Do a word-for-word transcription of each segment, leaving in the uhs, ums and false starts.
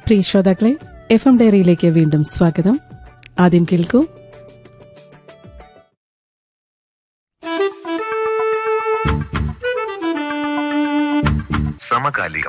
പ്രിയ ശ്രോതാക്കളെ, F M ഡയറിയിലേക്ക് വീണ്ടും സ്വാഗതം. ആദ്യം കേൾക്കൂ സമകാലികം.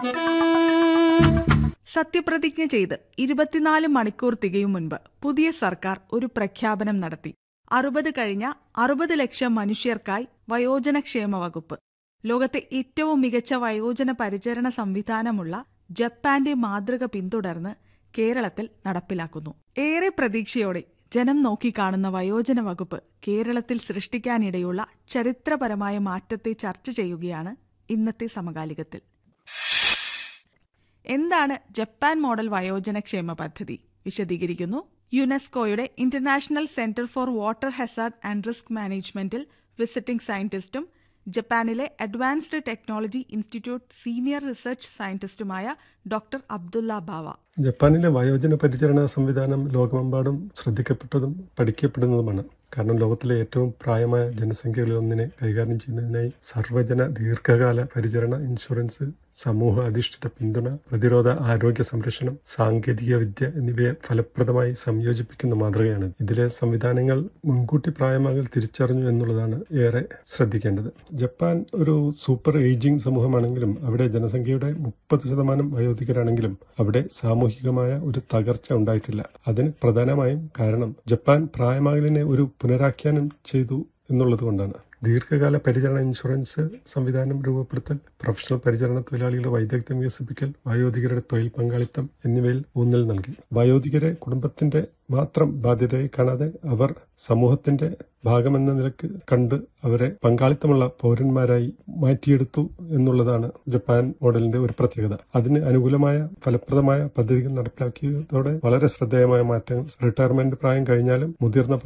സത്യപ്രതിജ്ഞ ചെയ്ത് ഇരുപത്തിനാല് മണിക്കൂർ തികയും മുൻപ് പുതിയ സർക്കാർ ഒരു പ്രഖ്യാപനം നടത്തി. അറുപത് കഴിഞ്ഞ അറുപത് ലക്ഷം മനുഷ്യർക്കായി വയോജനക്ഷേമ വകുപ്പ്. ലോകത്തെ ഏറ്റവും മികച്ച വയോജന പരിചരണ സംവിധാനമുള്ള ജപ്പാന്റെ മാതൃക പിന്തുടർന്ന് കേരളത്തിൽ നടപ്പിലാക്കുന്നു. ഏറെ പ്രതീക്ഷയോടെ ജനം നോക്കിക്കാണുന്ന വയോജന വകുപ്പ് കേരളത്തിൽ സൃഷ്ടിക്കാനിടയുള്ള ചരിത്രപരമായ മാറ്റത്തെ ചർച്ച ചെയ്യുകയാണ് ഇന്നത്തെ സമകാലികത്തിൽ. എന്താണ് ജപ്പാൻ മോഡൽ വയോജനക്ഷേമ പദ്ധതി? വിശദീകരിക്കുന്നു യുനെസ്കോയുടെ international centre for water Hazard and risk മാനേജ്മെന്റിൽ വിസിറ്റിംഗ് സയന്റിസ്റ്റും ജപ്പാനിലെ advanced technology institute senior research സയന്റിസ്റ്റുമായ doctor Abdulla ബാവ. ജപ്പാനിലെ വയോജന പരിചരണ സംവിധാനം ലോകമെമ്പാടും ശ്രദ്ധിക്കപ്പെട്ടതും പഠിക്കപ്പെടുന്നതുമാണ്. കാരണം ലോകത്തിലെ ഏറ്റവും പ്രായമായ ജനസംഖ്യകളിൽ ഒന്നിനെ കൈകാര്യം ചെയ്യുന്നതിനായി സർവ്വജന ദീർഘകാല പരിചരണ ഇൻഷുറൻസ്, സമൂഹ അധിഷ്ഠിത പിന്തുണ, പ്രതിരോധ ആരോഗ്യ സംരക്ഷണം, സാങ്കേതിക വിദ്യ എന്നിവയെ ഫലപ്രദമായി സംയോജിപ്പിക്കുന്ന മാതൃകയാണ്. ഇതിലെ സംവിധാനങ്ങൾ മുൻകൂട്ടി പ്രായമാകൽ തിരിച്ചറിഞ്ഞു എന്നുള്ളതാണ് ഏറെ ശ്രദ്ധിക്കേണ്ടത്. ജപ്പാൻ ഒരു സൂപ്പർ ഏജിംഗ് സമൂഹമാണെങ്കിലും അവിടെ ജനസംഖ്യയുടെ മുപ്പത് ശതമാനം വയോധികരാണെങ്കിലും അവിടെ സാമൂഹികമായ ഒരു തകർച്ച ഉണ്ടായിട്ടില്ല. അതിന് പ്രധാനമായും കാരണം ജപ്പാൻ പ്രായമാകലിനെ ഒരു പുനരാഖ്യാനം ചെയ്തു എന്നുള്ളതുകൊണ്ടാണ്. ദീർഘകാല പരിചരണ ഇൻഷുറൻസ് സംവിധാനം രൂപപ്പെടുത്തൽ, പ്രൊഫഷണൽ പരിചരണ തൊഴിലാളികളുടെ വൈദഗ്ധ്യം വികസിപ്പിക്കൽ, വയോധികരുടെ തൊഴിൽ പങ്കാളിത്തം എന്നിവയിൽ ഊന്നൽ നൽകി. വയോധികരെ കുടുംബത്തിന്റെ മാത്രം ബാധ്യതയെ കാണാതെ അവർ സമൂഹത്തിന്റെ ഭാഗമെന്ന നിലക്ക് കണ്ട് അവരെ പങ്കാളിത്തമുള്ള പൗരന്മാരായി മാറ്റിയെടുത്തു എന്നുള്ളതാണ് ജപ്പാൻ മോഡലിന്റെ ഒരു പ്രത്യേകത. അതിന് അനുകൂലമായ ഫലപ്രദമായ പദ്ധതികൾ നടപ്പിലാക്കിയതോടെ വളരെ ശ്രദ്ധേയമായ മാറ്റങ്ങൾ. റിട്ടയർമെന്റ് പ്രായം കഴിഞ്ഞാലും മുതിർന്ന